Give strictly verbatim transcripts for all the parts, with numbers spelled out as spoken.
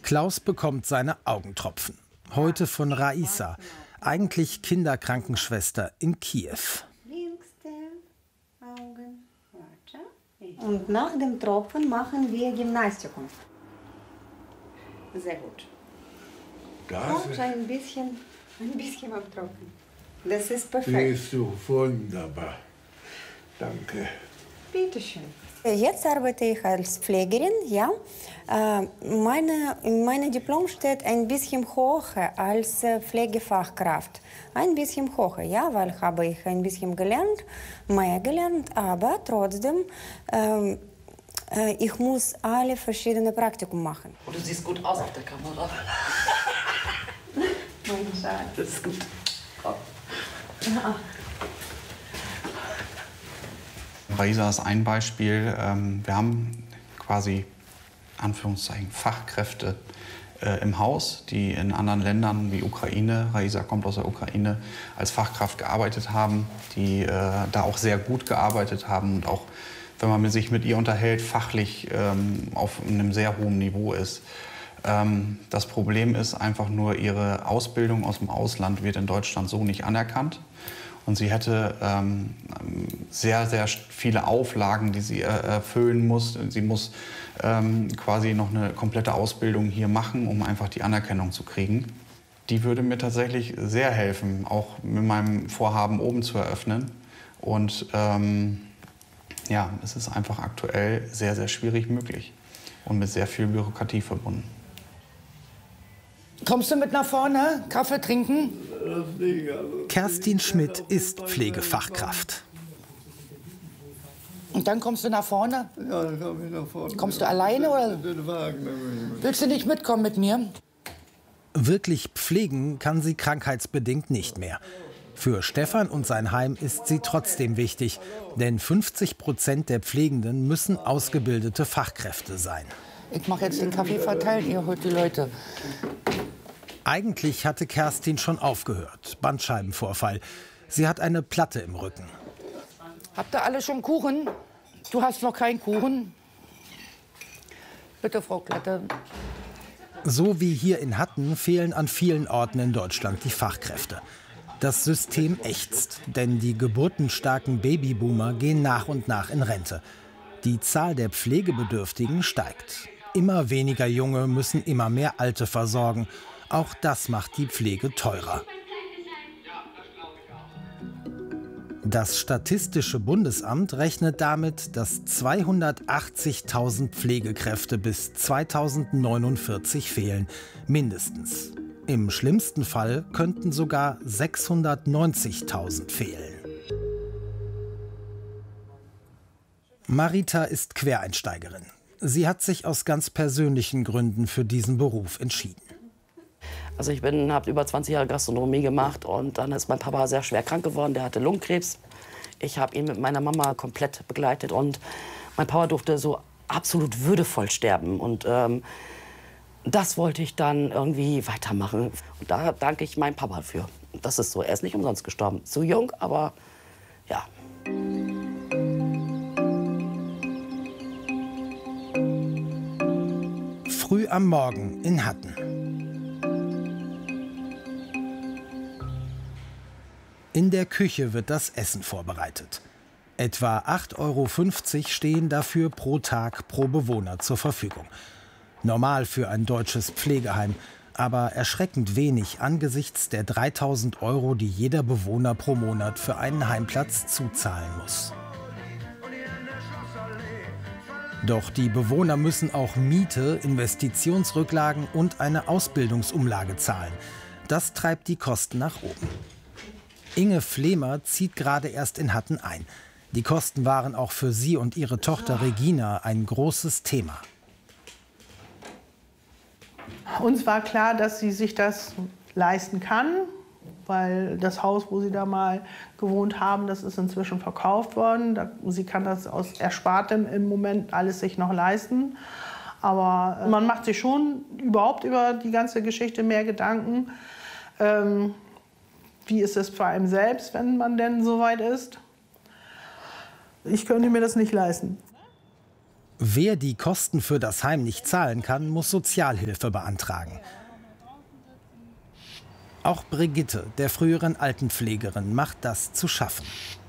Klaus bekommt seine Augentropfen. Heute von Raisa, eigentlich Kinderkrankenschwester in Kiew. Und nach dem Tropfen machen wir Gymnastikum. Sehr gut. Das Und ein bisschen, ein bisschen am Tropfen. Das ist perfekt. siehst du, wunderbar. Danke. Bitte schön. Jetzt arbeite ich als Pflegerin, ja. Meine, in meinem Diplom steht ein bisschen höher als Pflegefachkraft. Ein bisschen höher, ja, weil habe ich ein bisschen gelernt, mehr gelernt, aber trotzdem, ähm, äh, ich muss alle verschiedene Praktikum machen. Oh, du siehst gut aus auf der Kamera. Mein Schatz. Das ist gut. Oh. Ja. Raisa ist ein Beispiel. Wir haben quasi, Anführungszeichen, Fachkräfte äh, im Haus, die in anderen Ländern wie Ukraine, Raisa kommt aus der Ukraine, als Fachkraft gearbeitet haben, die äh, da auch sehr gut gearbeitet haben und auch, wenn man sich mit ihr unterhält, fachlich ähm, auf einem sehr hohen Niveau ist. Ähm, das Problem ist einfach nur, ihre Ausbildung aus dem Ausland wird in Deutschland so nicht anerkannt. Und sie hätte ähm, sehr, sehr viele Auflagen, die sie äh, erfüllen muss. Sie muss ähm, quasi noch eine komplette Ausbildung hier machen, um einfach die Anerkennung zu kriegen. Die würde mir tatsächlich sehr helfen, auch mit meinem Vorhaben oben zu eröffnen. Und ähm, ja, es ist einfach aktuell sehr, sehr schwierig möglich und mit sehr viel Bürokratie verbunden. Kommst du mit nach vorne? Kaffee trinken? Kerstin Schmidt ist Pflegefachkraft. Und dann kommst du nach vorne? Ja, dann komme ich nach vorne. Kommst du alleine oder? Willst du nicht mitkommen mit mir? Wirklich pflegen kann sie krankheitsbedingt nicht mehr. Für Stefan und sein Heim ist sie trotzdem wichtig, denn fünfzig Prozent der Pflegenden müssen ausgebildete Fachkräfte sein. Ich mache jetzt den Kaffee verteilen, ihr holt die Leute. Eigentlich hatte Kerstin schon aufgehört. Bandscheibenvorfall. Sie hat eine Platte im Rücken. Habt ihr alle schon Kuchen? Du hast noch keinen Kuchen? Bitte, Frau Klette. So wie hier in Hatten fehlen an vielen Orten in Deutschland die Fachkräfte. Das System ächzt, denn die geburtenstarken Babyboomer gehen nach und nach in Rente. Die Zahl der Pflegebedürftigen steigt. Immer weniger Junge müssen immer mehr Alte versorgen. Auch das macht die Pflege teurer. Das Statistische Bundesamt rechnet damit, dass zweihundertachtzigtausend Pflegekräfte bis zweitausendneunundvierzig fehlen, mindestens. Im schlimmsten Fall könnten sogar sechshundertneunzigtausend fehlen. Marita ist Quereinsteigerin. Sie hat sich aus ganz persönlichen Gründen für diesen Beruf entschieden. Also ich habe über zwanzig Jahre Gastronomie gemacht und dann ist mein Papa sehr schwer krank geworden, der hatte Lungenkrebs. Ich habe ihn mit meiner Mama komplett begleitet und mein Papa durfte so absolut würdevoll sterben. Und ähm, das wollte ich dann irgendwie weitermachen. Und da danke ich meinem Papa für. Das ist so, er ist nicht umsonst gestorben. Zu jung, aber ja. Früh am Morgen in Hatten. In der Küche wird das Essen vorbereitet. Etwa acht Euro fünfzig stehen dafür pro Tag pro Bewohner zur Verfügung. Normal für ein deutsches Pflegeheim, aber erschreckend wenig angesichts der dreitausend Euro, die jeder Bewohner pro Monat für einen Heimplatz zuzahlen muss. Doch die Bewohner müssen auch Miete, Investitionsrücklagen und eine Ausbildungsumlage zahlen. Das treibt die Kosten nach oben. Inge Flehmer zieht gerade erst in Hatten ein. Die Kosten waren auch für sie und ihre Tochter Regina ein großes Thema. Uns war klar, dass sie sich das leisten kann, weil das Haus, wo sie da mal gewohnt haben, das ist inzwischen verkauft worden. Sie kann das aus Erspartem im Moment alles sich noch leisten. Aber man macht sich schon überhaupt über die ganze Geschichte mehr Gedanken. Ähm, Wie ist es für einen selbst, wenn man denn so weit ist? Ich könnte mir das nicht leisten. Wer die Kosten für das Heim nicht zahlen kann, muss Sozialhilfe beantragen. Auch Brigitte, der früheren Altenpflegerin, macht das zu schaffen.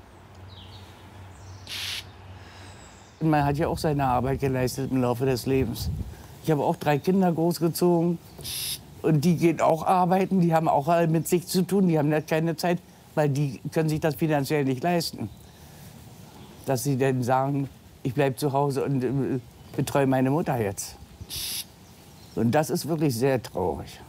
Man hat ja auch seine Arbeit geleistet im Laufe des Lebens. Ich habe auch drei Kinder großgezogen und die gehen auch arbeiten, die haben auch alle mit sich zu tun, die haben keine Zeit, weil die können sich das finanziell nicht leisten. Dass sie dann sagen, ich bleibe zu Hause und äh, betreue meine Mutter jetzt. Und das ist wirklich sehr traurig.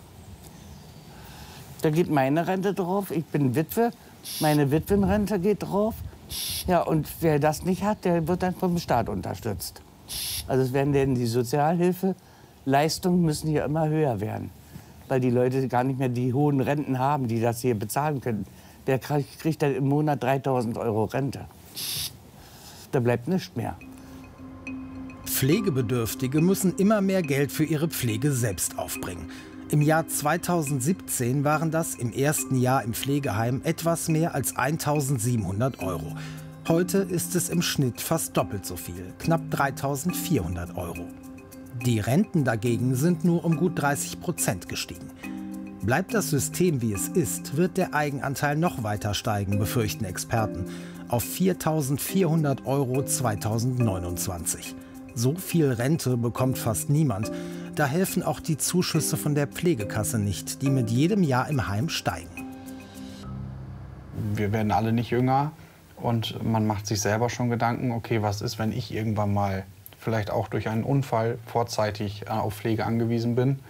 Da geht meine Rente drauf, ich bin Witwe, meine Witwenrente geht drauf. Ja, und wer das nicht hat, der wird dann vom Staat unterstützt. Also es werden denn die Sozialhilfeleistungen müssen hier immer höher werden, weil die Leute gar nicht mehr die hohen Renten haben, die das hier bezahlen können. Der kriegt dann im Monat dreitausend Euro Rente. Da bleibt nichts mehr. Pflegebedürftige müssen immer mehr Geld für ihre Pflege selbst aufbringen. Im Jahr zweitausendsiebzehn waren das im ersten Jahr im Pflegeheim etwas mehr als eintausendsiebenhundert Euro. Heute ist es im Schnitt fast doppelt so viel, knapp dreitausendvierhundert Euro. Die Renten dagegen sind nur um gut dreißig Prozent gestiegen. Bleibt das System wie es ist, wird der Eigenanteil noch weiter steigen, befürchten Experten, auf viertausendvierhundert Euro zweitausendneunundzwanzig. So viel Rente bekommt fast niemand. Da helfen auch die Zuschüsse von der Pflegekasse nicht, die mit jedem Jahr im Heim steigen. Wir werden alle nicht jünger und man macht sich selber schon Gedanken, okay, was ist, wenn ich irgendwann mal vielleicht auch durch einen Unfall vorzeitig auf Pflege angewiesen bin?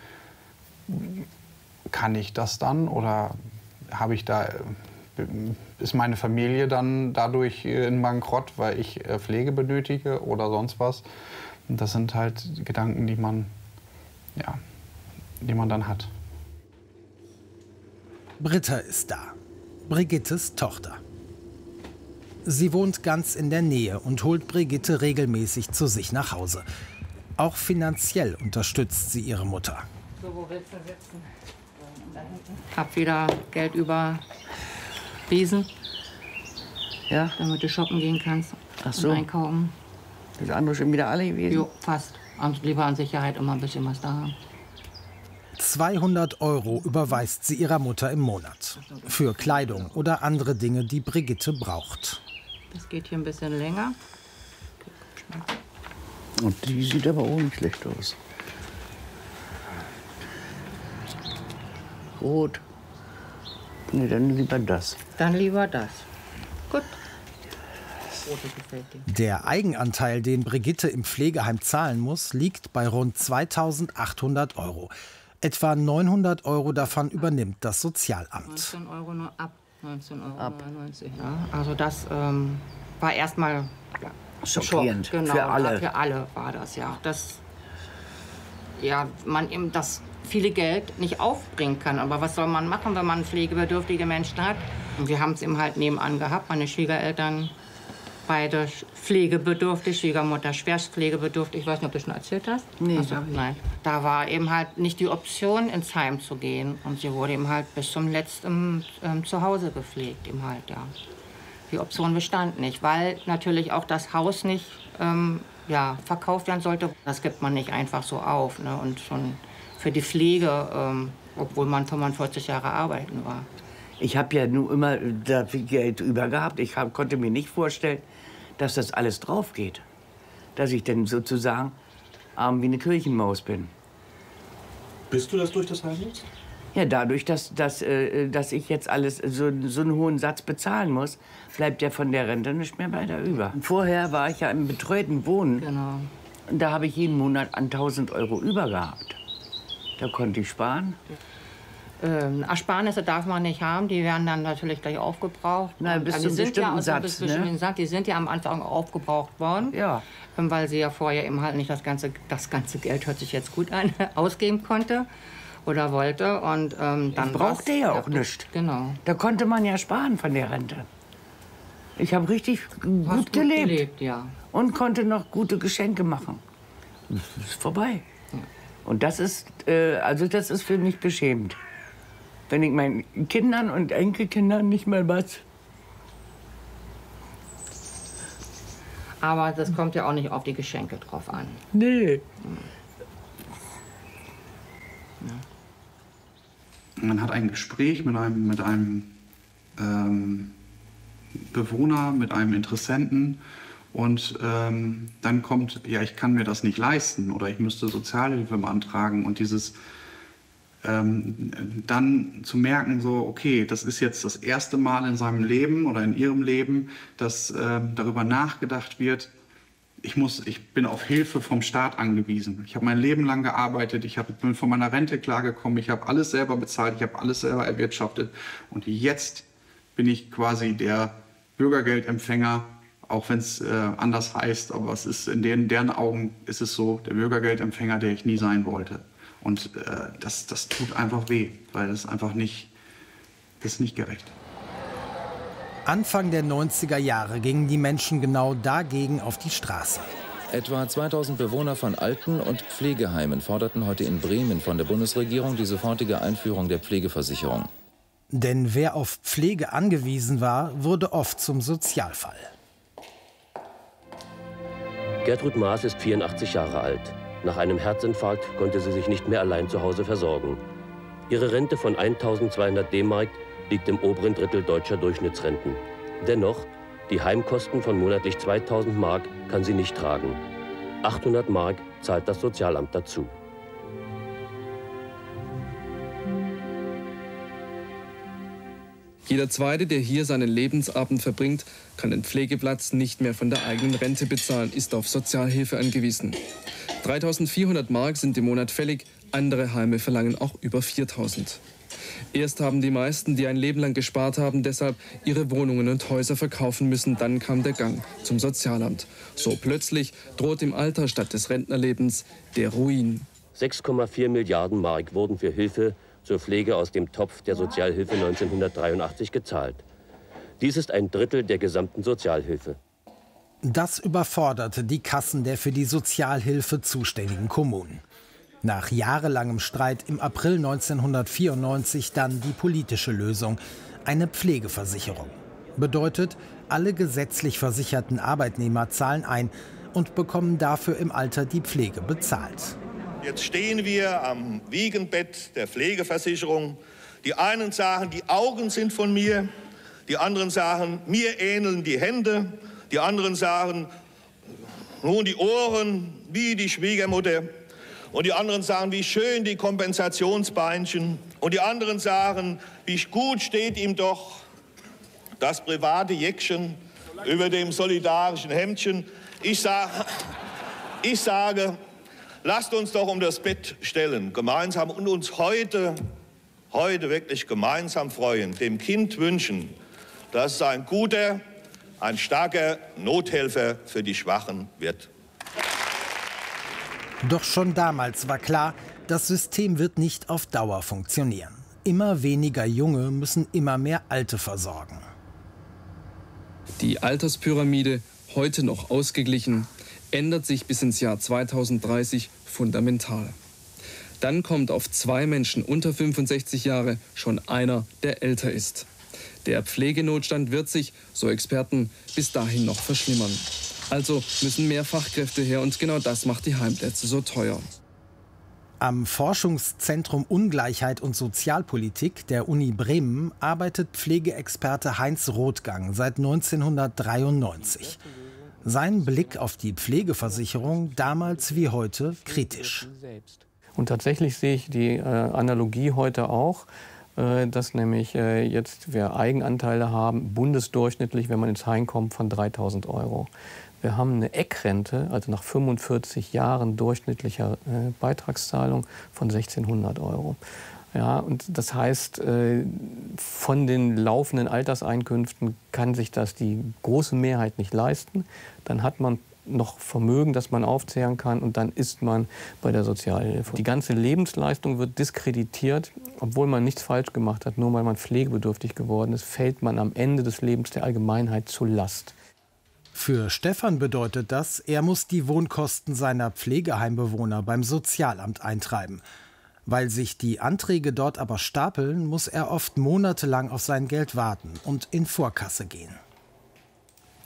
Kann ich das dann oder habe ich da, ist meine Familie dann dadurch in Bankrott, weil ich Pflege benötige oder sonst was? Und das sind halt Gedanken, die man, ja, die man dann hat. Britta ist da, Brigittes Tochter. Sie wohnt ganz in der Nähe und holt Brigitte regelmäßig zu sich nach Hause. Auch finanziell unterstützt sie ihre Mutter. So, wo willst du sitzen? Ich habe wieder Geld überwiesen, Ja? damit du shoppen gehen kannst. Ach so. Und einkaufen. Das andere schon wieder alle gewesen? Jo, fast. Und lieber an Sicherheit immer ein bisschen was da haben. zweihundert Euro überweist sie ihrer Mutter im Monat. Für Kleidung oder andere Dinge, die Brigitte braucht. Das geht hier ein bisschen länger. Und die sieht aber auch nicht schlecht aus. Rot. Nee, dann lieber das. Dann lieber das. Gut. Rote gefällt dir. Der Eigenanteil, den Brigitte im Pflegeheim zahlen muss, liegt bei rund zweitausendachthundert Euro. Etwa neunhundert Euro davon übernimmt das Sozialamt. neunzehn Euro nur ab. neunzehn Euro neunundneunzig. Ja. Also das ähm, war erstmal ja, Schockierend. Schock, genau, Für alle. Für alle war das, ja. Dass ja, man eben das viele Geld nicht aufbringen kann. Aber was soll man machen, wenn man pflegebedürftige Menschen hat? Und wir haben es eben halt nebenan gehabt. Meine Schwiegereltern, beide pflegebedürftig, Schwiegermutter schwerst pflegebedürftig. Ich weiß nicht, ob du schon erzählt hast. Nee, also, hab ich. nein. Da war eben halt nicht die Option, ins Heim zu gehen. Und sie wurde eben halt bis zum letzten ähm, Zuhause gepflegt, eben halt, ja. Die Option bestand nicht, weil natürlich auch das Haus nicht ähm, ja, verkauft werden sollte. Das gibt man nicht einfach so auf. Ne? Und schon für die Pflege, ähm, obwohl man fünfundvierzig Jahre arbeiten war. Ich habe ja nur immer da viel Geld über gehabt. Ich hab, konnte mir nicht vorstellen, dass das alles drauf geht. Dass ich dann sozusagen arm wie eine Kirchenmaus bin. Bist du das durch das Heim jetzt? Ja, dadurch, dass, dass, äh, dass ich jetzt alles so, so einen hohen Satz bezahlen muss, bleibt ja von der Rente nicht mehr weiter über. Vorher war ich ja im betreuten Wohnen. Genau. Und da habe ich jeden Monat an tausend Euro über gehabt. Da konnte ich sparen. Ähm, Ersparnisse darf man nicht haben, die werden dann natürlich gleich aufgebraucht. Na, bis Und zu die einem sind ja bestimmten also Satz, bis zu ne? bestimmten Satz, die sind ja am Anfang aufgebraucht worden, Ja. ähm, weil sie ja vorher eben halt nicht das ganze, das ganze Geld, hört sich jetzt gut an, ausgeben konnte oder wollte. Und ähm, dann Ich brauchte war's- ja auch nichts. Genau. Da konnte man ja sparen von der Rente. Ich habe richtig gut, Hast gut gelebt. gelebt, ja. Und konnte noch gute Geschenke machen. Das ist vorbei. Und das ist, äh, also das ist für mich beschämend. Wenn ich meinen Kindern und Enkelkindern nicht mal was. Aber das kommt ja auch nicht auf die Geschenke drauf an. Nee. Ja. Man hat ein Gespräch mit einem, mit einem ähm, Bewohner, mit einem Interessenten und ähm, dann kommt, ja, ich kann mir das nicht leisten oder ich müsste Sozialhilfe beantragen und dieses ähm, dann zu merken, so, okay, das ist jetzt das erste Mal in seinem Leben oder in ihrem Leben, dass ähm, darüber nachgedacht wird, ich, muss, ich bin auf Hilfe vom Staat angewiesen. Ich habe mein Leben lang gearbeitet, ich hab, bin von meiner Rente klargekommen, ich habe alles selber bezahlt, ich habe alles selber erwirtschaftet und jetzt bin ich quasi der Bürgergeldempfänger, auch wenn es äh, anders heißt, aber es ist in deren, deren Augen ist es so, der Bürgergeldempfänger, der ich nie sein wollte. Und äh, das, das tut einfach weh, weil das einfach nicht, das ist nicht gerecht. Anfang der neunziger Jahre gingen die Menschen genau dagegen auf die Straße. Etwa zweitausend Bewohner von Alten- und Pflegeheimen forderten heute in Bremen von der Bundesregierung die sofortige Einführung der Pflegeversicherung. Denn wer auf Pflege angewiesen war, wurde oft zum Sozialfall. Gertrud Maas ist vierundachtzig Jahre alt. Nach einem Herzinfarkt konnte sie sich nicht mehr allein zu Hause versorgen. Ihre Rente von eintausendzweihundert D-Mark liegt im oberen Drittel deutscher Durchschnittsrenten. Dennoch, die Heimkosten von monatlich zweitausend Mark kann sie nicht tragen. achthundert Mark zahlt das Sozialamt dazu. Jeder Zweite, der hier seinen Lebensabend verbringt, kann den Pflegeplatz nicht mehr von der eigenen Rente bezahlen, ist auf Sozialhilfe angewiesen. dreitausendvierhundert Mark sind im Monat fällig, andere Heime verlangen auch über viertausend. Erst haben die meisten, die ein Leben lang gespart haben, deshalb ihre Wohnungen und Häuser verkaufen müssen. Dann kam der Gang zum Sozialamt. So plötzlich droht im Alter statt des Rentnerlebens der Ruin. sechs Komma vier Milliarden Mark wurden für Hilfe zur Pflege aus dem Topf der Sozialhilfe neunzehnhundertdreiundachtzig gezahlt. Dies ist ein Drittel der gesamten Sozialhilfe. Das überforderte die Kassen der für die Sozialhilfe zuständigen Kommunen. Nach jahrelangem Streit im April neunzehnhundertvierundneunzig dann die politische Lösung, eine Pflegeversicherung. Bedeutet, alle gesetzlich versicherten Arbeitnehmer zahlen ein und bekommen dafür im Alter die Pflege bezahlt. Jetzt stehen wir am Wiegenbett der Pflegeversicherung. Die einen sagen, die Augen sind von mir, die anderen sagen, mir ähneln die Hände, die anderen sagen, nun die Ohren wie die Schwiegermutter. Und die anderen sagen, wie schön die Kompensationsbeinchen. Und die anderen sagen, wie gut steht ihm doch das private Jäckchen über dem solidarischen Hemdchen. Ich, sag, ich sage, lasst uns doch um das Bett stellen, gemeinsam und uns heute, heute wirklich gemeinsam freuen, dem Kind wünschen, dass es ein guter, ein starker Nothelfer für die Schwachen wird. Doch schon damals war klar, das System wird nicht auf Dauer funktionieren. Immer weniger Junge müssen immer mehr Alte versorgen. Die Alterspyramide, heute noch ausgeglichen, ändert sich bis ins Jahr zweitausenddreißig fundamental. Dann kommt auf zwei Menschen unter fünfundsechzig Jahre schon einer, der älter ist. Der Pflegenotstand wird sich, so Experten, bis dahin noch verschlimmern. Also müssen mehr Fachkräfte her und genau das macht die Heimplätze so teuer. Am Forschungszentrum Ungleichheit und Sozialpolitik der Uni Bremen arbeitet Pflegeexperte Heinz Rothgang seit neunzehnhundertdreiundneunzig. Sein Blick auf die Pflegeversicherung damals wie heute kritisch. Und tatsächlich sehe ich die äh, Analogie heute auch, äh, dass nämlich äh, jetzt wir Eigenanteile haben, bundesdurchschnittlich, wenn man ins Heim kommt, von dreitausend Euro. Wir haben eine Eckrente, also nach fünfundvierzig Jahren durchschnittlicher äh, Beitragszahlung von sechzehnhundert Euro. Ja, und das heißt, äh, von den laufenden Alterseinkünften kann sich das die große Mehrheit nicht leisten. Dann hat man noch Vermögen, das man aufzehren kann, und dann ist man bei der Sozialhilfe. Die ganze Lebensleistung wird diskreditiert, obwohl man nichts falsch gemacht hat. Nur weil man pflegebedürftig geworden ist, fällt man am Ende des Lebens der Allgemeinheit zur Last. Für Stefan bedeutet das, er muss die Wohnkosten seiner Pflegeheimbewohner beim Sozialamt eintreiben. Weil sich die Anträge dort aber stapeln, muss er oft monatelang auf sein Geld warten und in Vorkasse gehen.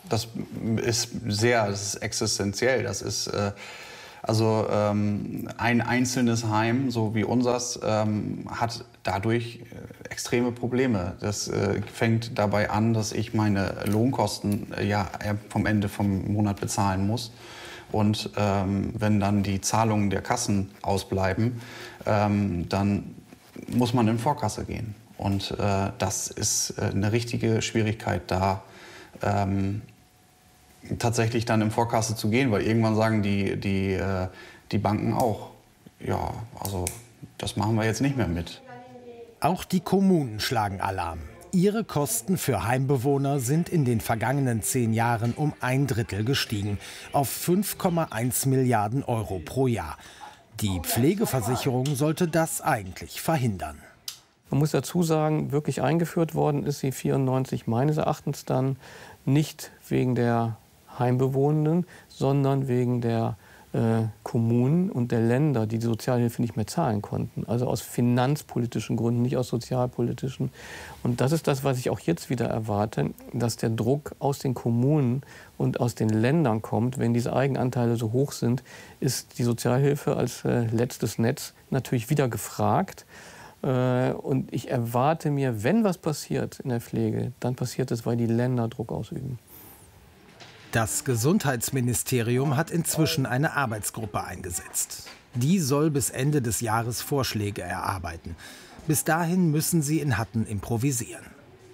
das ist sehr, das ist existenziell. Das ist äh, also ähm, ein einzelnes Heim, so wie unseres, ähm, hat dadurch äh, extreme Probleme. Das äh, fängt dabei an, dass ich meine Lohnkosten äh, ja vom Ende vom Monat bezahlen muss. Und ähm, wenn dann die Zahlungen der Kassen ausbleiben, ähm, dann muss man in Vorkasse gehen. Und äh, das ist äh, eine richtige Schwierigkeit, da ähm, tatsächlich dann in Vorkasse zu gehen, weil irgendwann sagen die, die, äh, die Banken auch, ja, also das machen wir jetzt nicht mehr mit. Auch die Kommunen schlagen Alarm. Ihre Kosten für Heimbewohner sind in den vergangenen zehn Jahren um ein Drittel gestiegen, auf fünf Komma eins Milliarden Euro pro Jahr. Die Pflegeversicherung sollte das eigentlich verhindern. Man muss dazu sagen, wirklich eingeführt worden ist sie vierundneunzig meines Erachtens dann nicht wegen der Heimbewohnenden, sondern wegen der äh, Kommunen und der Länder, die die Sozialhilfe nicht mehr zahlen konnten. Also aus finanzpolitischen Gründen, nicht aus sozialpolitischen. Und das ist das, was ich auch jetzt wieder erwarte, dass der Druck aus den Kommunen und aus den Ländern kommt. Wenn diese Eigenanteile so hoch sind, ist die Sozialhilfe als äh, letztes Netz natürlich wieder gefragt. Und ich erwarte mir, wenn was passiert in der Pflege, dann passiert es, weil die Länder Druck ausüben. Das Gesundheitsministerium hat inzwischen eine Arbeitsgruppe eingesetzt. Die soll bis Ende des Jahres Vorschläge erarbeiten. Bis dahin müssen sie in Hatten improvisieren.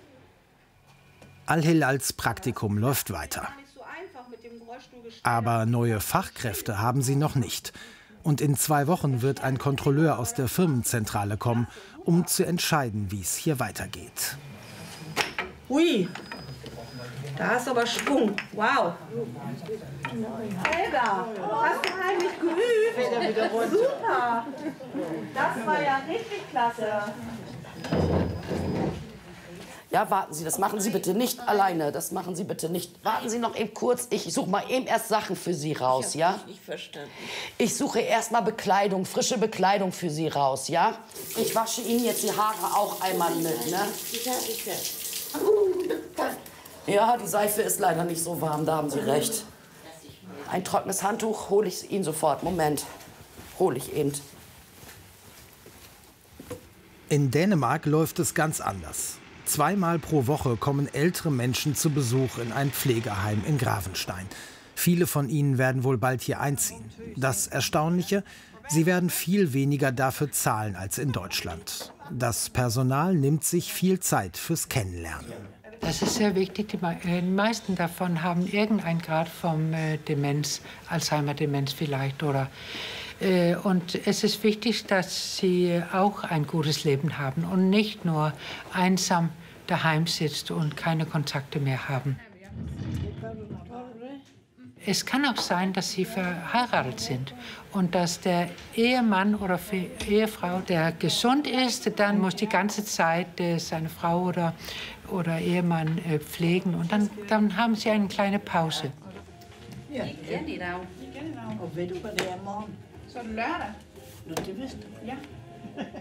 Al-Hilals Praktikum läuft weiter. Aber neue Fachkräfte haben sie noch nicht. Und in zwei Wochen wird ein Kontrolleur aus der Firmenzentrale kommen, um zu entscheiden, wie es hier weitergeht. Ui, da ist aber Schwung. Wow. Helga, hast du heimlich geübt? Super. Das war ja richtig klasse. Ja, warten Sie, das machen Sie bitte nicht alleine. Das machen Sie bitte nicht. Warten Sie noch eben kurz. Ich suche mal eben erst Sachen für Sie raus, ja? Ich habe nicht verstanden. Ich suche erst mal Bekleidung, frische Bekleidung für Sie raus, ja? Ich wasche Ihnen jetzt die Haare auch einmal mit, ne? Ja, die Seife ist leider nicht so warm, da haben Sie recht. Ein trockenes Handtuch hole ich Ihnen sofort. Moment, hole ich eben. In Dänemark läuft es ganz anders. Zweimal pro Woche kommen ältere Menschen zu Besuch in ein Pflegeheim in Gravenstein. Viele von ihnen werden wohl bald hier einziehen. Das Erstaunliche, sie werden viel weniger dafür zahlen als in Deutschland. Das Personal nimmt sich viel Zeit fürs Kennenlernen. Das ist sehr wichtig. Die meisten davon haben irgendeinen Grad von äh, Demenz, Alzheimer-Demenz vielleicht. Oder, äh, und es ist wichtig, dass sie auch ein gutes Leben haben und nicht nur einsam daheim sitzt und keine Kontakte mehr haben. Es kann auch sein, dass sie verheiratet sind und dass der Ehemann oder Ehefrau, der gesund ist, dann muss die ganze Zeit äh, seine Frau oder, oder Ehemann äh, pflegen und dann, dann haben sie eine kleine Pause. Ja, igen i dag. Og ved du, hvad det er i morgen? Så er det lørdag. Nå, det vidste du. Ja.